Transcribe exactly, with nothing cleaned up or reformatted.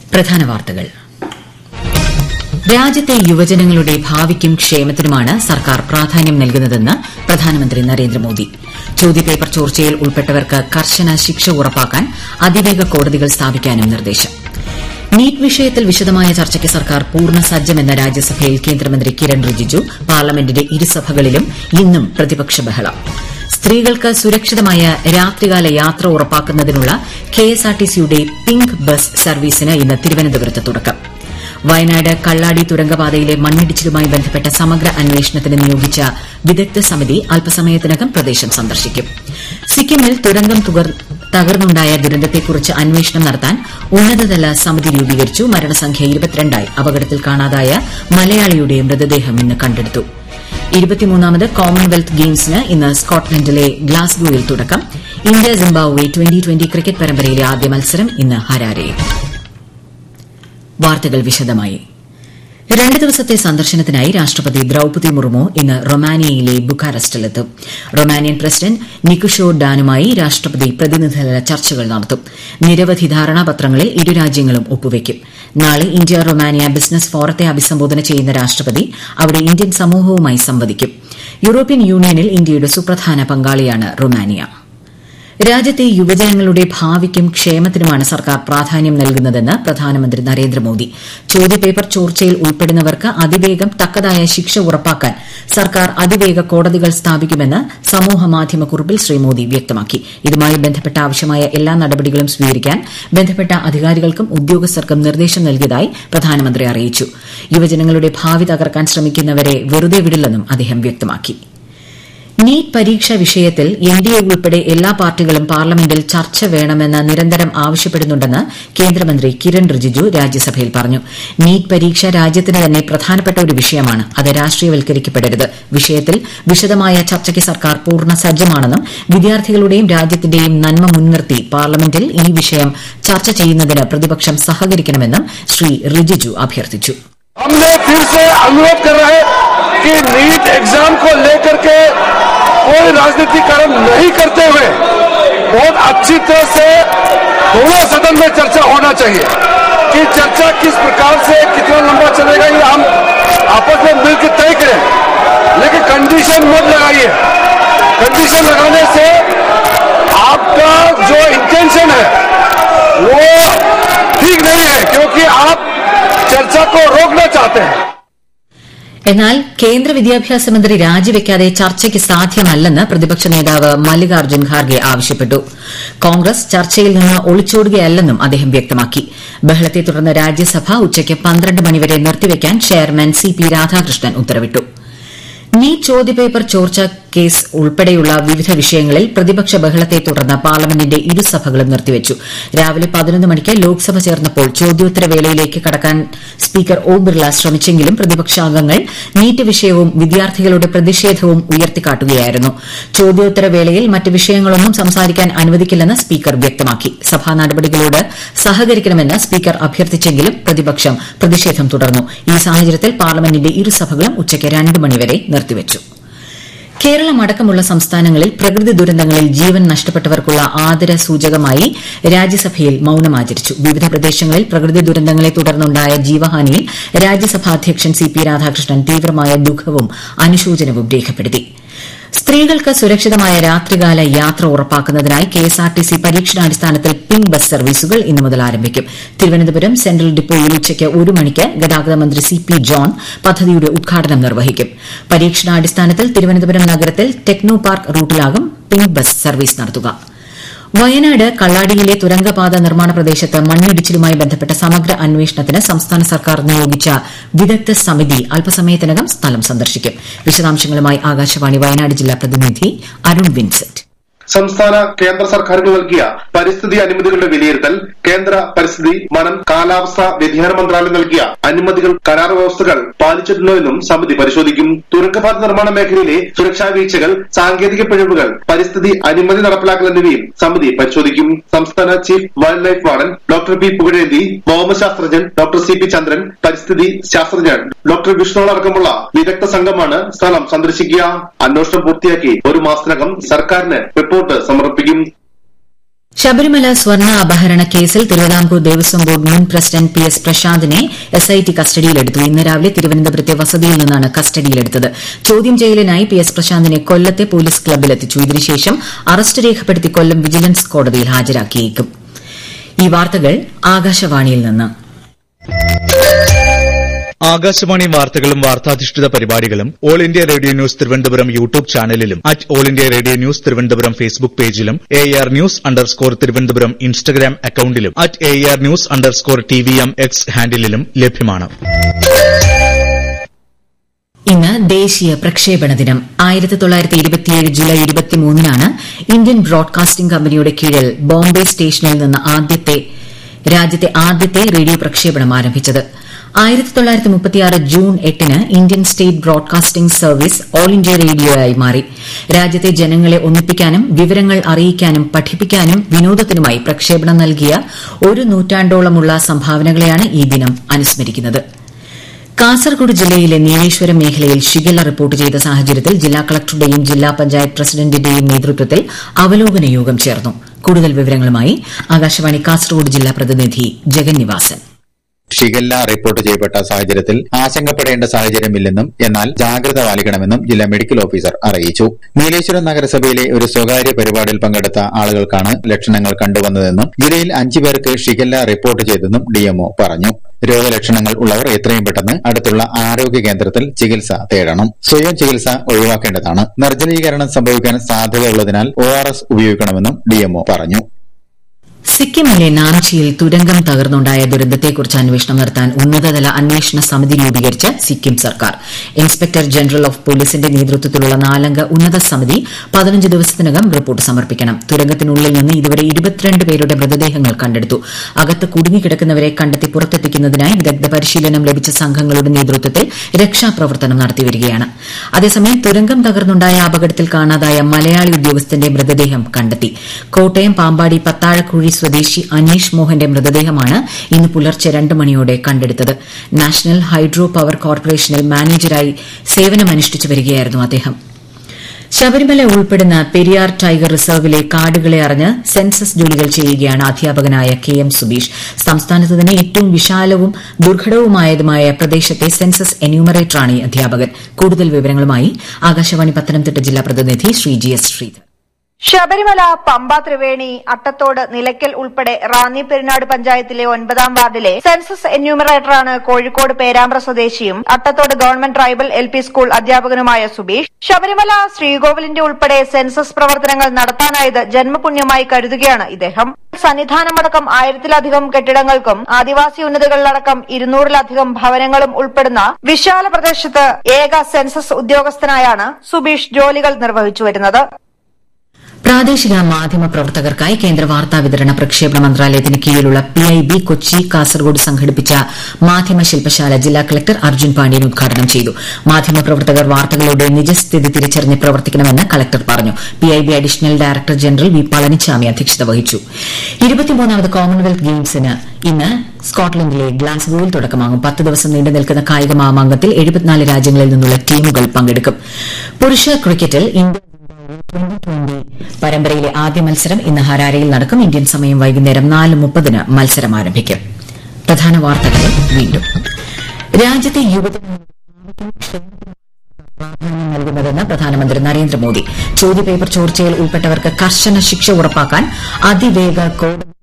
പ്രധാന വാർത്തകൾ. രാജ്യത്തെ യുവജനങ്ങളുടെ ഭാവിക്കും ക്ഷേമത്തിനുമാണ് സർക്കാർ പ്രാധാന്യം നൽകുന്നതെന്ന് പ്രധാനമന്ത്രി നരേന്ദ്രമോദി. ചോദ്യപേപ്പർ ചോർച്ചയിൽ ഉൾപ്പെട്ടവർക്ക് കർശന ശിക്ഷ ഉറപ്പാക്കാൻ അതിവേഗ കോടതികൾ സ്ഥാപിക്കാനും നിർദ്ദേശം. നീറ്റ് വിഷയത്തിൽ വിശദമായ ചർച്ചയ്ക്ക് സർക്കാർ പൂർണ്ണ സജ്ജമെന്ന രാജ്യസഭയിൽ കേന്ദ്രമന്ത്രി കിരൺ റിജിജു. പാർലമെന്റിന്റെ ഇരുസഭകളിലും ഇന്നും പ്രതിപക്ഷ ബഹളം. സ്ത്രീകൾക്ക് സുരക്ഷിതമായ രാത്രികാല യാത്ര ഉറപ്പാക്കുന്നതിനുള്ള കെഎസ്ആർടിസിയുടെ പിങ്ക് ബസ് സർവീസിന് ഇന്ന് തിരുവനന്തപുരത്ത് തുടക്കം. വയനാട് കള്ളാടി തുരങ്കപാതയിലെ മണ്ണിടിച്ചിലുമായി ബന്ധപ്പെട്ട സമഗ്ര അന്വേഷണത്തിന് നിയോഗിച്ച വിദഗ്ധ സമിതി അല്പസമയത്തിനകം പ്രദേശം സന്ദർശിക്കും. സിക്കിമിൽ തുരങ്കം തകർന്നുണ്ടായ ദുരന്തത്തെക്കുറിച്ച് അന്വേഷണം നടത്താൻ ഉന്നതതല സമിതി രൂപീകരിച്ചു. മരണസംഖ്യ ഇരുപത്തിരണ്ടായി. അപകടത്തിൽ കാണാതായ മലയാളിയുടെ മൃതദേഹം ഇന്ന് കണ്ടെടുത്തു. ഇരുപത്തിമൂന്നാമത് കോമൺവെൽത്ത് ഗെയിംസിന് ഇന്ന് സ്കോട്ട്ലൻഡിലെ ഗ്ലാസ്ഗോയിൽ തുടക്കം. India Zimbabwe twenty twenty cricket പരമ്പരയിലെ ആദ്യ മത്സരം ഇന്ന് ഹരാരെയിൽ. വാർത്തകൾ വിശദമായി. രണ്ട് ദിവസത്തെ സന്ദർശനത്തിനായി രാഷ്ട്രപതി ദ്രൌപദി മുർമു ഇന്ന് റൊമാനിയയിലെ ബുഖാറസ്റ്റിലെത്തും. റൊമാനിയൻ പ്രസിഡന്റ് നിക്കുഷോ ഡാനുമായി രാഷ്ട്രപതി പ്രതിനിധിതല ചർച്ചകൾ നടത്തും. നിരവധി ധാരണാപത്രങ്ങളിൽ ഇരു രാജ്യങ്ങളും ഒപ്പുവയ്ക്കും. നാളെ ഇന്ത്യ റൊമാനിയ ബിസിനസ് ഫോറത്തെ അഭിസംബോധന ചെയ്യുന്ന രാഷ്ട്രപതി അവിടെ ഇന്ത്യൻ സമൂഹവുമായി സംവദിക്കും. യൂറോപ്യൻ യൂണിയനിൽ ഇന്ത്യയുടെ സുപ്രധാന പങ്കാളിയാണ് റൊമാനിയ. രാജ്യത്തെ യുവജനങ്ങളുടെ ഭാവിക്കും ക്ഷേമത്തിനുമാണ് സർക്കാർ പ്രാധാന്യം നൽകുന്നതെന്ന് പ്രധാനമന്ത്രി നരേന്ദ്രമോദി. ചോദ്യപേപ്പർ ചോർച്ചയിൽ ഉൾപ്പെടുന്നവർക്ക് അതിവേഗം തക്കതായ ശിക്ഷ ഉറപ്പാക്കാൻ സർക്കാർ അതിവേഗ കോടതികൾ സ്ഥാപിക്കുമെന്ന് സമൂഹമാധ്യമക്കുറിപ്പിൽ ശ്രീ മോദി വ്യക്തമാക്കി. ഇതുമായി ബന്ധപ്പെട്ട ആവശ്യമായ എല്ലാ നടപടികളും സ്വീകരിക്കാൻ ബന്ധപ്പെട്ട അധികാരികൾക്കും ഉദ്യോഗസ്ഥർക്കും നിർദ്ദേശം നൽകിയതായി പ്രധാനമന്ത്രി അറിയിച്ചു. യുവജനങ്ങളുടെ ഭാവി തകർക്കാൻ ശ്രമിക്കുന്നവരെ വെറുതെ വിടില്ലെന്നും അദ്ദേഹം വ്യക്തമാക്കി. നീറ്റ് പരീക്ഷ വിഷയത്തിൽ എൻഡിഎ ഉൾപ്പെടെ എല്ലാ പാർട്ടികളും പാർലമെന്റിൽ ചർച്ച വേണമെന്ന് നിരന്തരം ആവശ്യപ്പെടുന്നുണ്ടെന്ന് കേന്ദ്രമന്ത്രി കിരൺ റിജിജു രാജ്യസഭയിൽ പറഞ്ഞു. നീറ്റ് പരീക്ഷ രാജ്യത്തിന് തന്നെ പ്രധാനപ്പെട്ട ഒരു വിഷയമാണ്. അത് രാഷ്ട്രീയവൽക്കരിക്കപ്പെടരുത്. വിഷയത്തിൽ വിശദമായ ചർച്ചയ്ക്ക് സർക്കാർ പൂർണ്ണ സജ്ജമാണെന്നും വിദ്യാർത്ഥികളുടെയും രാജ്യത്തിന്റെയും നന്മ മുൻനിർത്തി പാർലമെന്റിൽ ഈ വിഷയം ചർച്ച ചെയ്യുന്നതിന് പ്രതിപക്ഷം സഹകരിക്കണമെന്നും ശ്രീ റിജിജു അഭ്യർത്ഥിച്ചു. कि नीट एग्जाम को लेकर के कोई राजनीतिकरण नहीं करते हुए बहुत अच्छी तरह से दोनों सदन में चर्चा होना चाहिए कि चर्चा किस प्रकार से कितना लंबा चलेगा ये हम आपस में मिलकर तय करें, लेकिन कंडीशन मत लगाइए. कंडीशन लगाने से आपका जो इंटेंशन है वो ठीक नहीं है, क्योंकि आप चर्चा को रोकना चाहते हैं. എന്നാൽ കേന്ദ്ര വിദ്യാഭ്യാസ മന്ത്രി രാജിവെക്കാതെ ചർച്ചയ്ക്ക് സാധ്യമല്ലെന്ന് പ്രതിപക്ഷ നേതാവ് മല്ലികാർജ്ജുൻ ഖാർഗെ ആവശ്യപ്പെട്ടു. കോൺഗ്രസ് ചർച്ചയിൽ നിന്ന് ഒളിച്ചോടുകയല്ലെന്നും അദ്ദേഹം വ്യക്തമാക്കി. ബഹളത്തെ തുടർന്ന് രാജ്യസഭ ഉച്ചയ്ക്ക് പന്ത്രണ്ട് മണിവരെ നിർത്തിവെക്കാൻ ചെയർമാൻ സി പി രാധാകൃഷ്ണൻ ഉത്തരവിട്ടു. നീറ്റ് ചോദ്യപേപ്പർ ചോർച്ച കേസ് ഉൾപ്പെടെയുള്ള വിവിധ വിഷയങ്ങളിൽ പ്രതിപക്ഷ ബഹളത്തെ തുടർന്ന് പാർലമെന്റിന്റെ ഇരുസഭകളും നിർത്തിവച്ചു. രാവിലെ പതിനൊന്ന് മണിക്ക് ലോക്സഭ ചേർന്നപ്പോൾ ചോദ്യോത്തരവേളയിലേക്ക് കടക്കാൻ സ്പീക്കർ ഓം ബിർള ശ്രമിച്ചെങ്കിലും പ്രതിപക്ഷാംഗങ്ങൾ നീറ്റ് വിഷയവും വിദ്യാർത്ഥികളുടെ പ്രതിഷേധവും ഉയർത്തിക്കാട്ടുകയായിരുന്നു. ചോദ്യോത്തരവേളയിൽ മറ്റ് വിഷയങ്ങളൊന്നും സംസാരിക്കാൻ അനുവദിക്കില്ലെന്ന് സ്പീക്കർ വ്യക്തമാക്കി. സഭാ നടപടികളോട് സഹകരിക്കണമെന്ന് സ്പീക്കർ അഭ്യർത്ഥിച്ചെങ്കിലും പ്രതിപക്ഷം പ്രതിഷേധം തുടർന്നു. ഈ സാഹചര്യത്തിൽ പാർലമെന്റിന്റെ ഇരുസഭകളും ഉച്ചയ്ക്ക് രണ്ട് മണിവരെ നിർത്തിവച്ചു. കേരളമടക്കമുള്ള സംസ്ഥാനങ്ങളിൽ പ്രകൃതി ദുരന്തങ്ങളിൽ ജീവൻ നഷ്ടപ്പെട്ടവർക്കുള്ള ആദരസൂചകമായി രാജ്യസഭയിൽ മൌനമാചരിച്ചു. വിവിധ പ്രദേശങ്ങളിൽ പ്രകൃതി ദുരന്തങ്ങളെ തുടർന്നുണ്ടായ ജീവഹാനിയിൽ രാജ്യസഭാ അധ്യക്ഷൻ സി പി രാധാകൃഷ്ണൻ തീവ്രമായ ദുഃഖവും അനുശോചനവും രേഖപ്പെടുത്തി. സ്ത്രീകൾക്ക് സുരക്ഷിതമായ രാത്രികാല യാത്ര ഉറപ്പാക്കുന്നതിനായി കെഎസ്ആർടിസി പരീക്ഷണാടിസ്ഥാനത്തിൽ പിങ്ക് ബസ് സർവീസുകൾ ഇന്നു മുതൽ ആരംഭിക്കും. തിരുവനന്തപുരം സെൻട്രൽ ഡിപ്പോയിൽ ഉച്ചയ്ക്ക് ഒരു മണിക്ക് ഗതാഗത മന്ത്രി സി പി ജോൺ പദ്ധതിയുടെ ഉദ്ഘാടനം നിർവഹിക്കും. പരീക്ഷണാടിസ്ഥാനത്തിൽ തിരുവനന്തപുരം നഗരത്തിൽ techno park റൂട്ടിലാകും pink bus service നടത്തുക. വയനാട് കള്ളാടിയിലെ തുരങ്കപാത നിർമ്മാണ പ്രദേശത്ത് മണ്ണിടിച്ചിലുമായി ബന്ധപ്പെട്ട സമഗ്ര അന്വേഷണത്തിന് സംസ്ഥാന സർക്കാർ നിയോഗിച്ച വിദഗ്ധ സമിതി അല്പസമയത്തിനകം സ്ഥലം സന്ദർശിക്കും. വിശദാംശങ്ങളുമായി ആകാശവാണി വയനാട് ജില്ലാ പ്രതിനിധി അരുൺ വിൻസെന്റ്. സംസ്ഥാന കേന്ദ്ര സർക്കാരുകൾ നൽകിയ പരിസ്ഥിതി അനുമതികളുടെ വിലയിരുത്തൽ, കേന്ദ്ര പരിസ്ഥിതി, വനം, കാലാവസ്ഥാ വ്യതിയാന മന്ത്രാലയം നൽകിയ അനുമതികൾ, കരാർ വ്യവസ്ഥകൾ പാലിച്ചിട്ടുണ്ടോ എന്നും സമിതി പരിശോധിക്കും. തുരങ്കപാത നിർമ്മാണ മേഖലയിലെ സുരക്ഷാ വീഴ്ചകൾ, സാങ്കേതിക പിഴവുകൾ, പരിസ്ഥിതി അനുമതി നടപ്പിലാക്കൽ എന്നിവയും സമിതി പരിശോധിക്കും. സംസ്ഥാന chief wild life warden doctor P Pugazhenthi, ഭൌമശാസ്ത്രജ്ഞൻ doctor C P ചന്ദ്രൻ, പരിസ്ഥിതി ശാസ്ത്രജ്ഞൻ ഡോക്ടർ വിഷ്ണു അടക്കമുള്ള വിദഗ്ധ സംഘമാണ് സ്ഥലം സന്ദർശിക്കുക. അന്വേഷണം പൂർത്തിയാക്കി ഒരു മാസത്തിനകം സർക്കാരിന് റിപ്പോർട്ട് സമർപ്പിക്കും. ശബരിമല സ്വർണ്ണ അപഹരണ കേസിൽ തിരുവിതാംകൂർ ദേവസ്വം ബോർഡ് മുൻ president P S പ്രശാന്തിനെ S I T കസ്റ്റഡിയിലെടുത്തു. ഇന്ന് രാവിലെ തിരുവനന്തപുരത്തെ വസതിയിൽ നിന്നാണ് കസ്റ്റഡിയിലെടുത്തത്. ചോദ്യം ചെയ്യലിനായി പി എസ് പ്രശാന്തിനെ കൊല്ലത്തെ പോലീസ് ക്ലബ്ബിലെത്തിച്ചു. ഇതിനുശേഷം അറസ്റ്റ് രേഖപ്പെടുത്തി കൊല്ലം വിജിലൻസ് കോടതിയിൽ ഹാജരാക്കിയേക്കും. ഈ വാർത്തകൾ ആകാശവാണിയിൽ നിന്ന്. ആകാശവാണി വാർത്തകളും വാർത്താധിഷ്ഠിത പരിപാടികളും all India radio news Thiruvananthapuram YouTube ചാനലിലും at all India radio news Thiruvananthapuram Facebook പേജിലും A R news underscore Thiruvananthapuram Instagram അക്കൌണ്ടിലും at A R news underscore T V M X ഹാൻഡിലും ലഭ്യമാണ്. ഇന്ന് ദേശീയ പ്രക്ഷേപണ ദിനം. ആയിരത്തി തൊള്ളായിരത്തി ഇരുപത്തിയേഴ് ജൂലൈ ഇരുപത്തിമൂന്നിനാണ് ഇന്ത്യൻ ബ്രോഡ്കാസ്റ്റിംഗ് കമ്പനിയുടെ കീഴിൽ ബോംബെ സ്റ്റേഷനിൽ നിന്ന് ആദ്യത്തെ രാജ്യത്തെ ആദ്യത്തെ റേഡിയോ പ്രക്ഷേപണം ആരംഭിച്ചത്. ആയിരത്തി തൊള്ളായിരത്തി മുപ്പത്തിയാറ് ജൂൺ എട്ടിന് Indian state broadcasting service all India റേഡിയോയായി മാറി. രാജ്യത്തെ ജനങ്ങളെ ഒന്നിപ്പിക്കാനും വിവരങ്ങൾ അറിയിക്കാനും പഠിപ്പിക്കാനും വിനോദത്തിനുമായി പ്രക്ഷേപണം നൽകിയ ഒരു നൂറ്റാണ്ടോളമുള്ള സംഭാവനകളെയാണ് ഈ ദിനം അനുസ്മരിക്കുന്നത്. കാസർഗോഡ് ജില്ലയിലെ നീലേശ്വരം മേഖലയിൽ ഷിഗല്ല റിപ്പോർട്ട് ചെയ്ത സാഹചര്യത്തിൽ ജില്ലാ കളക്ടറുടെയും ജില്ലാ പഞ്ചായത്ത് പ്രസിഡന്റിന്റെയും നേതൃത്വത്തിൽ അവലോകന യോഗം ചേർന്നു. കൂടുതൽ വിവരങ്ങളുമായി ആകാശവാണി കാസർഗോഡ് ജില്ലാ പ്രതിനിധി ജഗൻ നിവാസൻ. ഷിഗല്ല റിപ്പോർട്ട് ചെയ്യപ്പെട്ട സാഹചര്യത്തിൽ ആശങ്കപ്പെടേണ്ട സാഹചര്യമില്ലെന്നും എന്നാൽ ജാഗ്രത പാലിക്കണമെന്നും ജില്ലാ മെഡിക്കൽ ഓഫീസർ അറിയിച്ചു. നീലേശ്വരം നഗരസഭയിലെ ഒരു സ്വകാര്യ പരിപാടിയിൽ പങ്കെടുത്ത ആളുകൾക്കാണ് ലക്ഷണങ്ങൾ കണ്ടുവന്നതെന്നും ജില്ലയിൽ അഞ്ചു പേർക്ക് ഷിഗല്ല റിപ്പോർട്ട് ചെയ്തെന്നും ഡിഎംഒ പറഞ്ഞു. രോഗലക്ഷണങ്ങൾ ഉള്ളവർ എത്രയും പെട്ടെന്ന് അടുത്തുള്ള ആരോഗ്യ കേന്ദ്രത്തിൽ ചികിത്സ തേടണം. സ്വയം ചികിത്സ ഒഴിവാക്കേണ്ടതാണ്. നിർജ്ജലീകരണം സംഭവിക്കാൻ സാധ്യതയുള്ളതിനാൽ ഒ ആർ എസ് ഉപയോഗിക്കണമെന്നും ഡിഎംഒ പറഞ്ഞു. സിക്കിമിലെ നാംചിയിൽ തുരങ്കം തകർന്നുണ്ടായ ദുരന്തത്തെക്കുറിച്ച് അന്വേഷണം നടത്താൻ ഉന്നതതല അന്വേഷണ സമിതി രൂപീകരിച്ച് സിക്കിം സർക്കാർ. ഇൻസ്പെക്ടർ ജനറൽ ഓഫ് പോലീസിന്റെ നേതൃത്വത്തിലുള്ള നാലംഗ ഉന്നത സമിതി പതിനഞ്ച് ദിവസത്തിനകം റിപ്പോർട്ട് സമർപ്പിക്കണം. തുരങ്കത്തിനുള്ളിൽ നിന്ന് ഇതുവരെ ഇരുപത്തിരണ്ട് പേരുടെ മൃതദേഹങ്ങൾ കണ്ടെടുത്തു. അകത്ത് കുടുങ്ങിക്കിടക്കുന്നവരെ കണ്ടെത്തി പുറത്തെത്തിക്കുന്നതിനായി വിദഗ്ധ പരിശീലനം ലഭിച്ച സംഘങ്ങളുടെ നേതൃത്വത്തിൽ രക്ഷാപ്രവർത്തനം നടത്തിവരികയാണ്. അതേസമയം തുരങ്കം തകർന്നുണ്ടായ അപകടത്തിൽ കാണാതായ മലയാളി ഉദ്യോഗസ്ഥന്റെ മൃതദേഹം കണ്ടെത്തി. കോട്ടയം പാമ്പാടി പത്താഴക്കുഴി സ്വദേശി അനീഷ് മോഹന്റെ മൃതദേഹമാണ് ഇന്ന് പുലർച്ചെ രണ്ട് മണിയോടെ കണ്ടെടുത്തത്. നാഷണൽ ഹൈഡ്രോ പവർ കോർപ്പറേഷനിൽ മാനേജരായി സേവനമനുഷ്ഠിച്ചു വരികയായിരുന്നു അദ്ദേഹം. ശബരിമല ഉൾപ്പെടുന്ന പെരിയാർ ടൈഗർ റിസർവിലെ കാടുകളെ അറിഞ്ഞ് സെൻസസ് ജോലികൾ ചെയ്യുകയാണ് അധ്യാപകനായ കെ എം സുബീഷ്. സംസ്ഥാനത്ത് തന്നെ ഏറ്റവും വിശാലവും ദുർഘടവുമായതുമായ പ്രദേശത്തെ സെൻസസ് എന്യൂമറേറ്ററാണ് ഈ അധ്യാപകൻ. കൂടുതൽ വിവരങ്ങളുമായി ആകാശവാണി പത്തനംതിട്ട ജില്ലാ പ്രതിനിധി ശ്രീ ജി എസ് ശ്രീധർ. ശബരിമല, പമ്പ, ത്രിവേണി, അട്ടത്തോട്, നിലയ്ക്കൽ ഉൾപ്പെടെ റാന്നി പെരിനാട് പഞ്ചായത്തിലെ ഒൻപതാം വാർഡിലെ സെൻസസ് എന്യൂമറേറ്ററാണ് കോഴിക്കോട് പേരാമ്പ്ര സ്വദേശിയും Attathodu government tribal L P school അധ്യാപകനുമായ Subeesh. Sabarimala, ശ്രീകോവിലിന്റെ ഉൾപ്പെടെ സെൻസസ് പ്രവർത്തനങ്ങൾ നടത്താനായത് ജന്മപുണ്യമായി കരുതുകയാണ് ഇദ്ദേഹം. സന്നിധാനമടക്കം ആയിരത്തിലധികം കെട്ടിടങ്ങൾക്കും ആദിവാസി ഉന്നതികളിലടക്കം ഇരുന്നൂറിലധികം ഭവനങ്ങളും ഉൾപ്പെടുന്ന വിശാല പ്രദേശത്ത് ഏക സെൻസസ് ഉദ്യോഗസ്ഥനായാണ് സുബീഷ് ജോലികൾ നിർവഹിച്ചു വരുന്നത്. പ്രാദേശിക മാധ്യമ പ്രവർത്തകർക്കായി കേന്ദ്ര വാർത്താ വിതരണ പ്രക്ഷേപണ മന്ത്രാലയത്തിന് കീഴിലുള്ള P I B Kochi Kasaragod സംഘടിപ്പിച്ച മാധ്യമ ശില്പശാല ജില്ലാ കളക്ടർ അർജുൻ പാണ്ഡ്യൻ ഉദ്ഘാടനം ചെയ്തു. മാധ്യമ പ്രവർത്തകർ വാർത്തകളുടെ നിജസ്ഥിതി തിരിച്ചറിഞ്ഞ് പ്രവർത്തിക്കണമെന്ന് കളക്ടർ പറഞ്ഞു. P I B additional director general V Palaniswami അധ്യക്ഷത വഹിച്ചു. ഇരുപത്തിമൂന്നാമത് കോമൺവെൽത്ത് ഗെയിംസിന് ഇന്ന് സ്കോട്ട്ലൻഡിലെ ഗ്ലാസ്ഗോയിൽ തുടക്കമാകും. പത്ത് ദിവസം നീണ്ടു നിൽക്കുന്ന കായിക മാമാങ്കത്തിൽ എഴുപത്തിനാല് രാജ്യങ്ങളിൽ നിന്നുള്ള ടീമുകൾ പങ്കെടുക്കും. പുരുഷ ക്രിക്കറ്റിൽ ഇന്ത്യ ട്വന്റി ട്വന്റി പരമ്പരയിലെ ആദ്യ മത്സരം ഇന്ന് ഹരാരയിൽ നടക്കും. ഇന്ത്യൻ സമയം വൈകുന്നേരം നാല് മുപ്പതിന് മത്സരം ആരംഭിക്കും. പ്രധാന വാർത്തകൾ വീണ്ടും. രാജ്യത്തെ യുവജനങ്ങൾക്ക് പ്രാധാന്യം നൽകുന്നതെന്ന് പ്രധാനമന്ത്രി നരേന്ദ്രമോദി. ചോദ്യപേപ്പർ ചോർച്ചയിൽ ഉൾപ്പെട്ടവർക്ക് കർശന ശിക്ഷ ഉറപ്പാക്കാൻ അതിവേഗ കോടതി